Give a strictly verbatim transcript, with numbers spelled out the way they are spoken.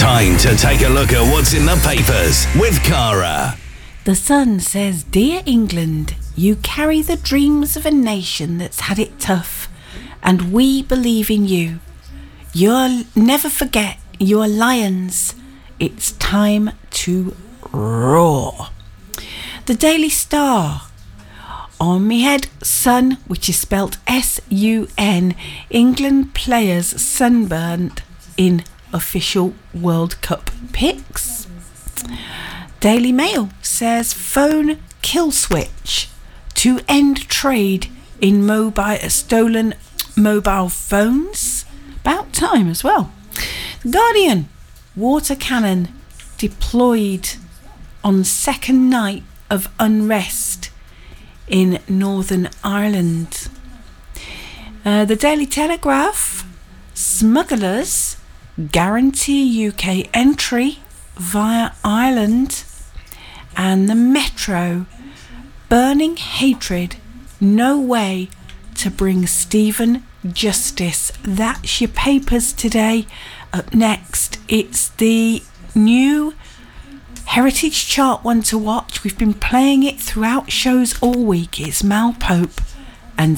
Time to take a look at what's in the papers with Cara. The Sun says, "Dear England, you carry the dreams of a nation that's had it tough, and we believe in you. You'll never forget your lions. It's time to roar." The Daily Star. On me head, sun, which is spelt S U N, England players sunburnt in official World Cup pics. Daily Mail says, phone kill switch to end trade in mobile stolen mobile phones. About time as well. The Guardian, water cannon deployed on second night of unrest in Northern Ireland. Uh, the Daily Telegraph, smugglers guarantee U K entry via Ireland. And the Metro, burning hatred, no way to bring Stephen justice. That's your papers today. Up next, it's the new Heritage Chart one to watch. We've been playing it throughout shows all week. It's Mal Pope